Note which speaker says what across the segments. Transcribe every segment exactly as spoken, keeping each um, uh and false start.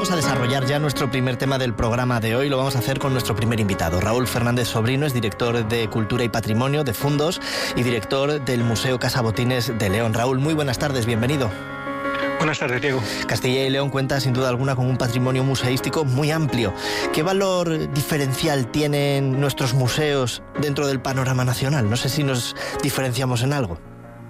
Speaker 1: vamos a desarrollar ya nuestro primer tema del programa de hoy. Lo vamos a hacer con nuestro primer invitado. Raúl Fernández Sobrino es director de Cultura y Patrimonio de Fundos y director del Museo Casa Botines de León. Raúl, muy buenas tardes, bienvenido.
Speaker 2: Buenas tardes, Diego.
Speaker 1: Castilla y León cuenta sin duda alguna con un patrimonio museístico muy amplio. ¿Qué valor diferencial tienen nuestros museos dentro del panorama nacional? No sé si nos diferenciamos en algo.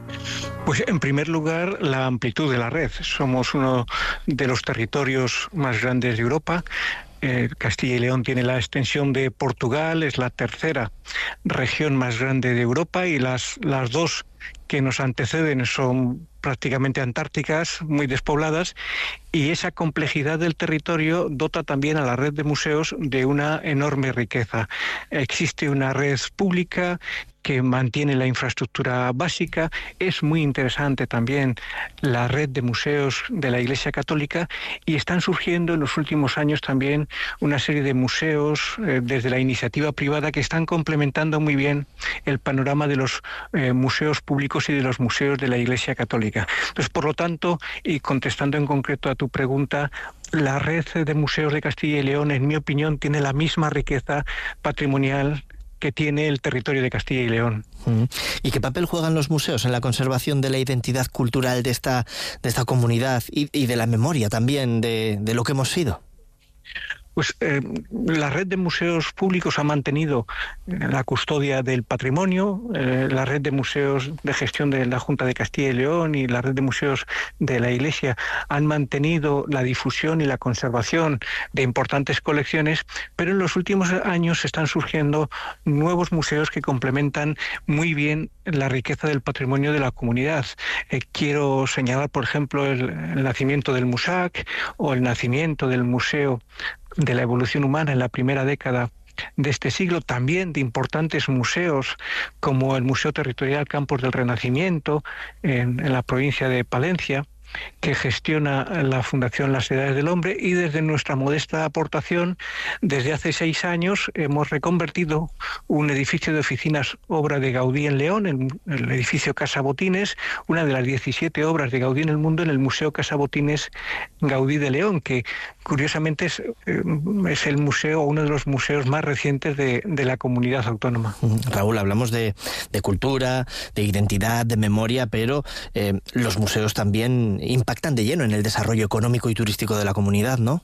Speaker 2: Pues en primer lugar, la amplitud de la red. Somos uno de los territorios más grandes de Europa. Eh, Castilla y León tiene la extensión de Portugal, es la tercera región más grande de Europa y las, las dos que nos anteceden son prácticamente antárticas, muy despobladas, y esa complejidad del territorio dota también a la red de museos de una enorme riqueza. Existe una red pública que mantiene la infraestructura básica. Es muy interesante también la red de museos de la Iglesia Católica y están surgiendo en los últimos años también una serie de museos eh, desde la iniciativa privada que están complementando muy bien el panorama de los eh, museos públicos y de los museos de la Iglesia Católica. Entonces, por lo tanto, y contestando en concreto a tu pregunta, la red de museos de Castilla y León, en mi opinión, tiene la misma riqueza patrimonial que tiene el territorio de Castilla y León.
Speaker 1: ¿Y qué papel juegan los museos en la conservación de la identidad cultural de esta, de esta comunidad y, y de la memoria también de, de lo que hemos sido?
Speaker 2: Pues eh, la red de museos públicos ha mantenido la custodia del patrimonio, eh, la red de museos de gestión de la Junta de Castilla y León y la red de museos de la Iglesia han mantenido la difusión y la conservación de importantes colecciones, pero en los últimos años están surgiendo nuevos museos que complementan muy bien la riqueza del patrimonio de la comunidad. Eh, quiero señalar, por ejemplo, el, el nacimiento del MUSAC o el nacimiento del Museo de la Evolución Humana en la primera década de este siglo, también de importantes museos como el Museo Territorial Campos del Renacimiento en, en la provincia de Palencia, que gestiona la Fundación Las Edades del Hombre, y desde nuestra modesta aportación, desde hace seis años, hemos reconvertido un edificio de oficinas, obra de Gaudí en León, el, el edificio Casa Botines, una de las diecisiete obras de Gaudí en el mundo, en el Museo Casa Botines Gaudí de León, que curiosamente es, eh, es el museo, uno de los museos más recientes de, de la comunidad autónoma.
Speaker 1: Raúl, hablamos de, de cultura, de identidad, de memoria, pero eh, los museos también impactan de lleno en el desarrollo económico y turístico de la comunidad, ¿no?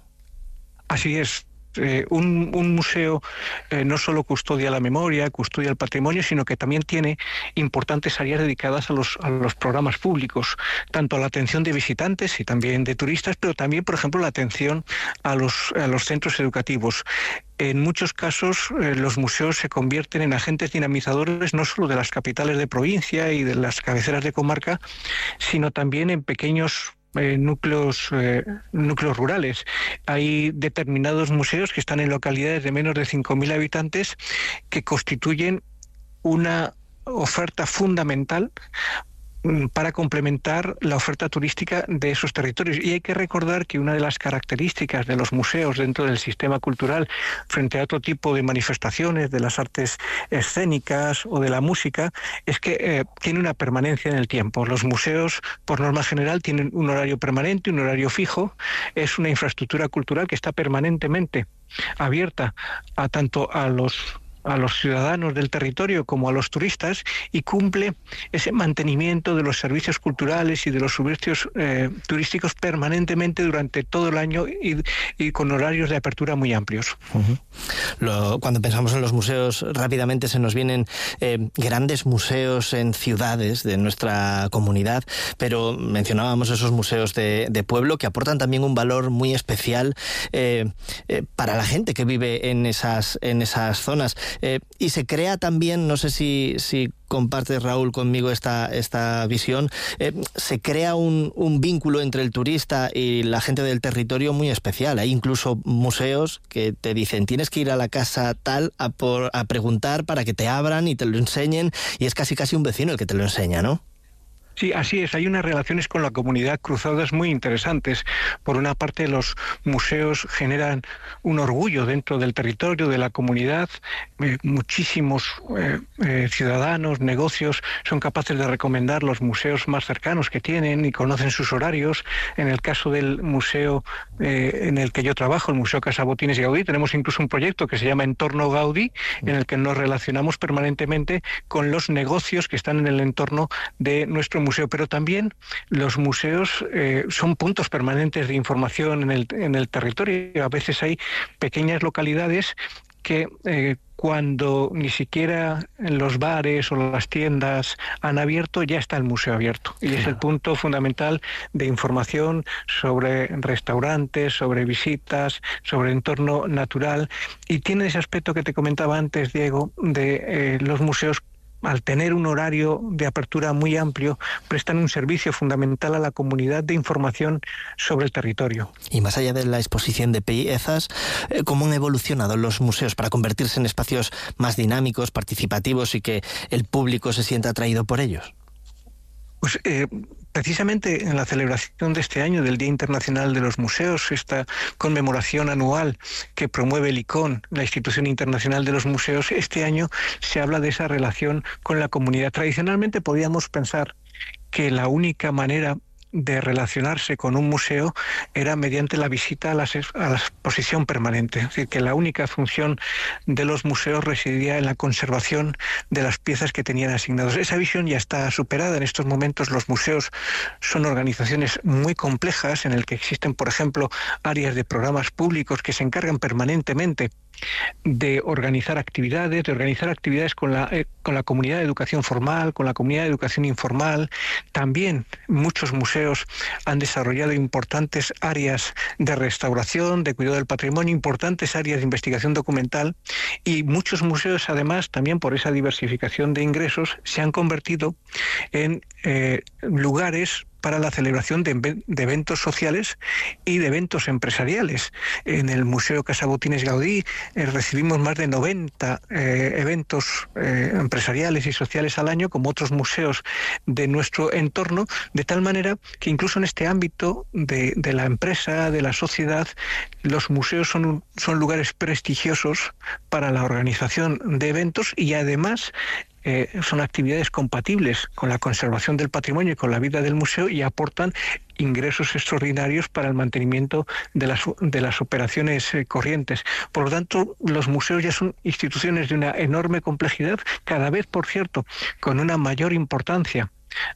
Speaker 2: Así es. Eh, un, un museo eh, no solo custodia la memoria, custodia el patrimonio, sino que también tiene importantes áreas dedicadas a los, a los programas públicos, tanto a la atención de visitantes y también de turistas, pero también, por ejemplo, la atención a los, a los centros educativos. En muchos casos, eh, los museos se convierten en agentes dinamizadores no solo de las capitales de provincia y de las cabeceras de comarca, sino también en pequeños Eh, núcleos, eh, núcleos rurales. Hay determinados museos que están en localidades de menos de cinco mil habitantes que constituyen una oferta fundamental para complementar la oferta turística de esos territorios. Y hay que recordar que una de las características de los museos dentro del sistema cultural frente a otro tipo de manifestaciones, de las artes escénicas o de la música, es que eh, tiene una permanencia en el tiempo. Los museos, por norma general, tienen un horario permanente, un horario fijo. Es una infraestructura cultural que está permanentemente abierta a tanto a los a los ciudadanos del territorio como a los turistas, y cumple ese mantenimiento de los servicios culturales y de los servicios eh, turísticos permanentemente durante todo el año y, y con horarios de apertura muy amplios.
Speaker 1: Uh-huh. Lo, cuando pensamos en los museos, rápidamente se nos vienen eh, grandes museos en ciudades de nuestra comunidad, pero mencionábamos esos museos de, de pueblo que aportan también un valor muy especial eh, eh, para la gente que vive en esas, en esas zonas. Eh, y se crea también, no sé si, si compartes, Raúl, conmigo esta, esta visión, eh, se crea un, un vínculo entre el turista y la gente del territorio muy especial. Hay incluso museos que te dicen, tienes que ir a la casa tal a, por, a preguntar para que te abran y te lo enseñen, y es casi casi un vecino el que te lo enseña, ¿no?
Speaker 2: Sí, así es. Hay unas relaciones con la comunidad cruzadas muy interesantes. Por una parte, los museos generan un orgullo dentro del territorio, de la comunidad. Eh, muchísimos eh, eh, ciudadanos, negocios, son capaces de recomendar los museos más cercanos que tienen y conocen sus horarios. En el caso del museo eh, en el que yo trabajo, el Museo Casa Botines y Gaudí, tenemos incluso un proyecto que se llama Entorno Gaudí, en el que nos relacionamos permanentemente con los negocios que están en el entorno de nuestro museo, pero también los museos eh, son puntos permanentes de información en el, en el territorio. A veces hay pequeñas localidades que eh, cuando ni siquiera los bares o las tiendas han abierto, ya está el museo abierto. Y claro, es el punto fundamental de información sobre restaurantes, sobre visitas, sobre entorno natural. Y tiene ese aspecto que te comentaba antes, Diego, de eh, los museos, al tener un horario de apertura muy amplio, prestan un servicio fundamental a la comunidad de información sobre el territorio.
Speaker 1: Y más allá de la exposición de piezas, ¿cómo han evolucionado los museos para convertirse en espacios más dinámicos, participativos y que el público se sienta atraído por ellos?
Speaker 2: Pues eh, precisamente en la celebración de este año del Día Internacional de los Museos, esta conmemoración anual que promueve el I C O N, la Institución Internacional de los Museos, este año se habla de esa relación con la comunidad. Tradicionalmente podíamos pensar que la única manera de relacionarse con un museo era mediante la visita a la, a la exposición permanente. Es decir, que la única función de los museos residía en la conservación de las piezas que tenían asignados. Esa visión ya está superada. En estos momentos los museos son organizaciones muy complejas en el que existen, por ejemplo, áreas de programas públicos que se encargan permanentemente de organizar actividades, de organizar actividades con la, eh, con la comunidad de educación formal, con la comunidad de educación informal. También muchos museos han desarrollado importantes áreas de restauración, de cuidado del patrimonio, importantes áreas de investigación documental, y muchos museos, además, también por esa diversificación de ingresos, se han convertido en eh, lugares para la celebración de, de eventos sociales y de eventos empresariales. En el Museo Casa Botines Gaudí eh, recibimos más de noventa eh, eventos eh, empresariales y sociales al año, como otros museos de nuestro entorno, de tal manera que incluso en este ámbito de, de la empresa, de la sociedad, los museos son, son lugares prestigiosos para la organización de eventos, y además Eh, son actividades compatibles con la conservación del patrimonio y con la vida del museo, y aportan ingresos extraordinarios para el mantenimiento de las, de las operaciones eh, corrientes. Por lo tanto, los museos ya son instituciones de una enorme complejidad, cada vez, por cierto, con una mayor importancia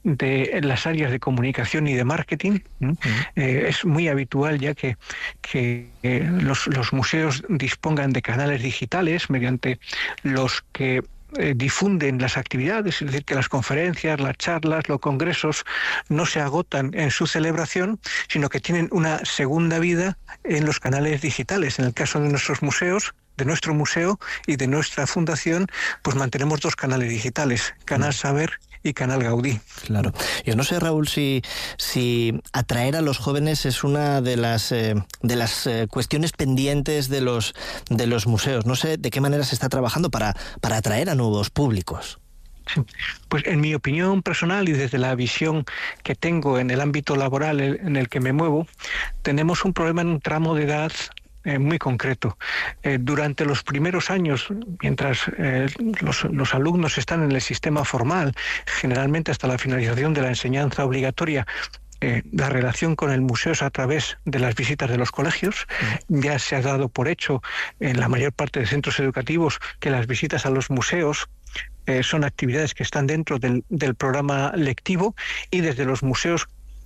Speaker 2: de las áreas de comunicación y de marketing. Uh-huh. Eh, es muy habitual ya que, que eh, los, los museos dispongan de canales digitales mediante los que Eh, difunden las actividades, es decir, que las conferencias, las charlas, los congresos no se agotan en su celebración, sino que tienen una segunda vida en los canales digitales. En el caso de nuestros museos, de nuestro museo y de nuestra fundación, pues mantenemos dos canales digitales, Canal Saber y Canal Gaudí.
Speaker 1: Claro. Yo no sé, Raúl, si, si atraer a los jóvenes es una de las eh, de las eh, cuestiones pendientes de los de los museos. No sé de qué manera se está trabajando para, para atraer a nuevos públicos.
Speaker 2: Sí. Pues en mi opinión personal y desde la visión que tengo en el ámbito laboral en el que me muevo, tenemos un problema en un tramo de edad Eh, muy concreto. Eh, durante los primeros años, mientras eh, los, los alumnos están en el sistema formal, generalmente hasta la finalización de la enseñanza obligatoria, eh, la relación con el museo es a través de las visitas de los colegios. Mm. Ya se ha dado por hecho en la mayor parte de centros educativos que las visitas a los museos eh, son actividades que están dentro del, del programa lectivo, y desde los museos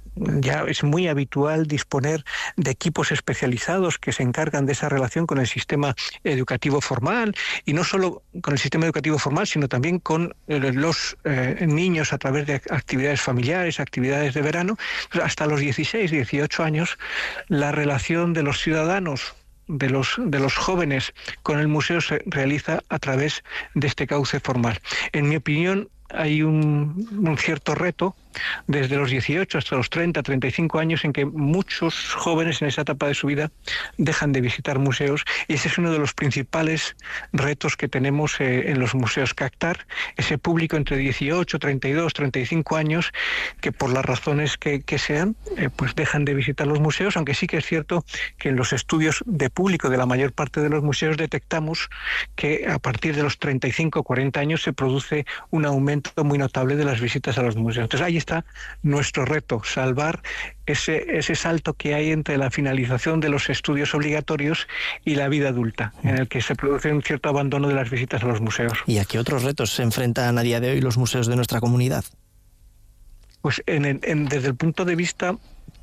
Speaker 2: ya es muy habitual disponer de equipos especializados que se encargan de esa relación con el sistema educativo formal, y no solo con el sistema educativo formal, sino también con los eh, niños a través de actividades familiares, actividades de verano. Hasta los dieciséis, dieciocho años, la relación de los ciudadanos, de los, de los jóvenes con el museo se realiza a través de este cauce formal. En mi opinión, hay un, un cierto reto desde los dieciocho hasta los treinta, treinta y cinco años en que muchos jóvenes en esa etapa de su vida dejan de visitar museos, y ese es uno de los principales retos que tenemos eh, en los museos, captar ese público entre dieciocho, treinta y dos, treinta y cinco años que por las razones que, que sean eh, pues dejan de visitar los museos, aunque sí que es cierto que en los estudios de público de la mayor parte de los museos detectamos que a partir de los treinta y cinco, cuarenta años se produce un aumento muy notable de las visitas a los museos. Entonces ahí está nuestro reto, salvar ese, ese salto que hay entre la finalización de los estudios obligatorios y la vida adulta, en el que se produce un cierto abandono de las visitas a los museos.
Speaker 1: ¿Y a qué otros retos se enfrentan a día de hoy los museos de nuestra comunidad?
Speaker 2: Pues en, en, desde el punto de vista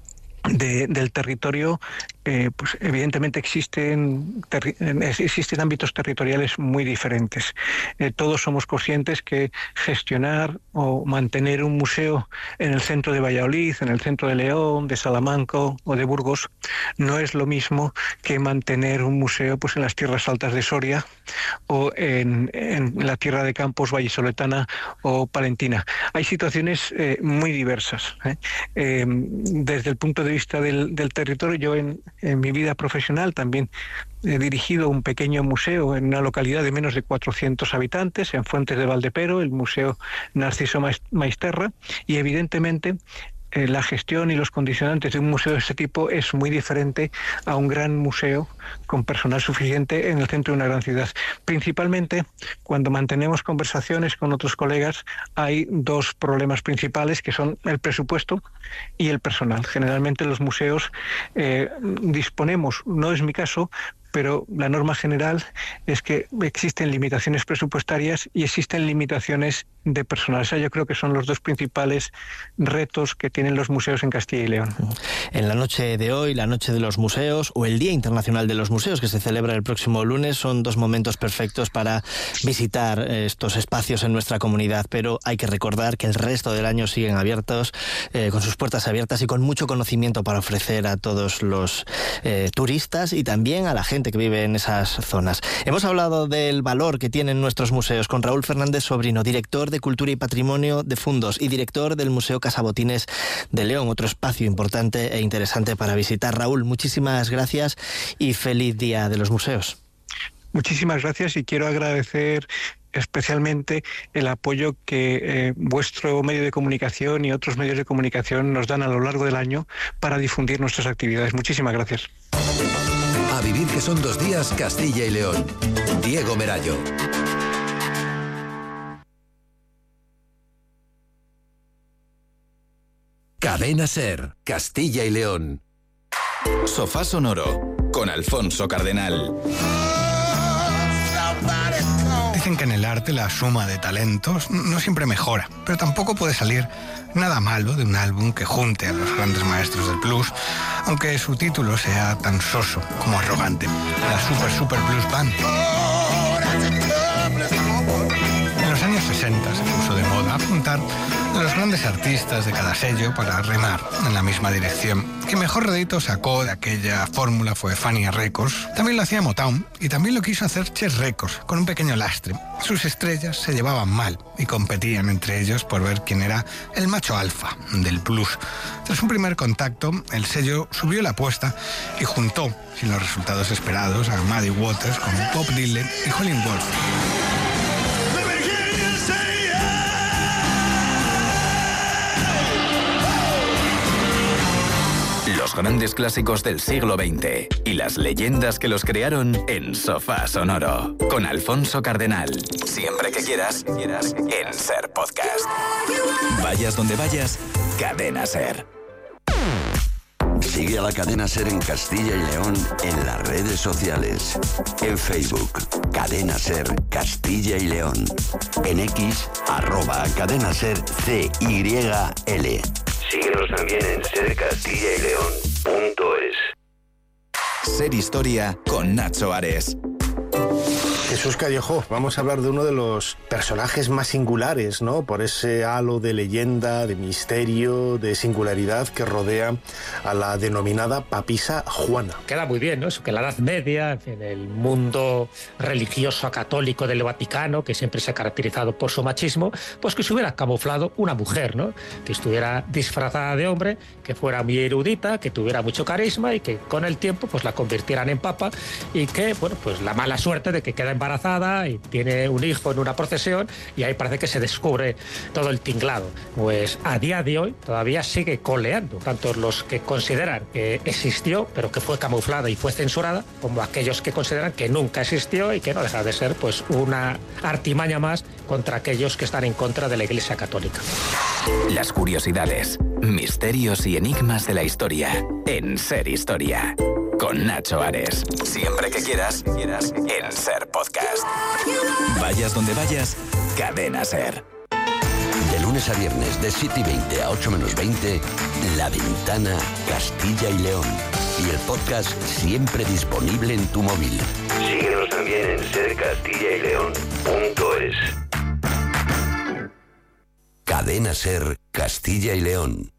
Speaker 2: De, del territorio, eh, pues evidentemente existen, terri existen ámbitos territoriales muy diferentes. Eh, todos somos conscientes que gestionar o mantener un museo en el centro de Valladolid, en el centro de León, de Salamanca o de Burgos, no es lo mismo que mantener un museo pues en las tierras altas de Soria o en, en la tierra de Campos vallisoletana o palentina. Hay situaciones eh, muy diversas. ¿eh? Eh, desde el punto de vista del, del territorio, yo en, en mi vida profesional también he dirigido un pequeño museo en una localidad de menos de cuatrocientos habitantes, en Fuentes de Valdepero, el Museo Narciso Maisterra, y evidentemente Eh, la gestión y los condicionantes de un museo de este tipo es muy diferente a un gran museo con personal suficiente en el centro de una gran ciudad. Principalmente, cuando mantenemos conversaciones con otros colegas, hay dos problemas principales, que son el presupuesto y el personal. Generalmente los museos eh, disponemos, no es mi caso, pero la norma general es que existen limitaciones presupuestarias y existen limitaciones de personal. O sea, yo creo que son los dos principales retos que tienen los museos en Castilla y León.
Speaker 1: En la noche de hoy, la Noche de los Museos, o el Día Internacional de los Museos, que se celebra el próximo lunes, son dos momentos perfectos para visitar estos espacios en nuestra comunidad, pero hay que recordar que el resto del año siguen abiertos, eh, con sus puertas abiertas y con mucho conocimiento para ofrecer a todos los eh, turistas y también a la gente que vive en esas zonas. Hemos hablado del valor que tienen nuestros museos con Raúl Fernández Sobrino, director de Cultura y Patrimonio de Fundos y director del Museo Casabotines de León, otro espacio importante e interesante para visitar. Raúl, muchísimas gracias y feliz Día de los Museos.
Speaker 2: Muchísimas gracias, y quiero agradecer especialmente el apoyo que eh, vuestro medio de comunicación y otros medios de comunicación nos dan a lo largo del año para difundir nuestras actividades. Muchísimas gracias.
Speaker 3: A vivir que son dos días, Castilla y León. Diego Merayo. Cadena SER, Castilla y León.
Speaker 4: Sofá Sonoro, con Alfonso Cardenal.
Speaker 5: Dicen que en el arte la suma de talentos no siempre mejora, pero tampoco puede salir nada malo de un álbum que junte a los grandes maestros del blues, aunque su título sea tan soso como arrogante: la Super Super Blues Band. En los años sesenta se puso de moda apuntar a los grandes artistas de cada sello para remar en la misma dirección. Quien mejor rédito sacó de aquella fórmula fue Fania Records. También lo hacía Motown y también lo quiso hacer Chess Records, con un pequeño lastre. Sus estrellas se llevaban mal y competían entre ellos por ver quién era el macho alfa del blues. Tras un primer contacto, el sello subió la apuesta y juntó, sin los resultados esperados, a Muddy Waters con Bob Dylan y Howlin' Wolf.
Speaker 4: Los grandes clásicos del siglo veinte y las leyendas que los crearon en Sofá Sonoro, con Alfonso Cardenal. Siempre que quieras, en SER Podcast. Vayas donde vayas, Cadena SER.
Speaker 6: Sigue a la Cadena SER en Castilla y León en las redes sociales. En Facebook, Cadena SER Castilla y León. En X, arroba Cadena SER C Y L. Síguenos también en ser castilla y león punto es.
Speaker 4: SER Historia con Nacho Ares.
Speaker 1: Qué
Speaker 7: Jesús Callejo, vamos a hablar de uno de los personajes más singulares, ¿no? Por ese halo de leyenda, de misterio, de singularidad que rodea a la denominada papisa Juana.
Speaker 8: Queda muy bien, ¿no? Eso que la Edad Media, en fin, el mundo religioso católico del Vaticano, que siempre se ha caracterizado por su machismo, pues que se hubiera camuflado una mujer, ¿no? Que estuviera disfrazada de hombre, que fuera muy erudita, que tuviera mucho carisma y que con el tiempo pues la convirtieran en papa y que, bueno, pues la mala suerte de que queda embarazada y tiene un hijo en una procesión y ahí parece que se descubre todo el tinglado. Pues a día de hoy todavía sigue coleando, tanto los que consideran que existió pero que fue camuflada y fue censurada, como aquellos que consideran que nunca existió y que no deja de ser pues una artimaña más contra aquellos que están en contra de la Iglesia Católica.
Speaker 4: Las curiosidades, misterios y enigmas de la historia en Ser Historia. Con Nacho Ares. Siempre que quieras, quieras en Ser Podcast. Vayas donde vayas, Cadena Ser.
Speaker 6: De lunes a viernes, de siete y veinte a ocho menos veinte, La Ventana Castilla y León. Y el podcast siempre disponible en tu móvil. Síguenos también en ser castilla y león punto es. Cadena Ser Castilla y León.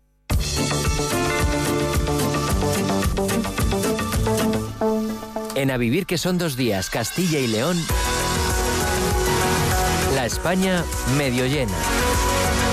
Speaker 9: En A Vivir que son dos días, Castilla y León, la España medio llena.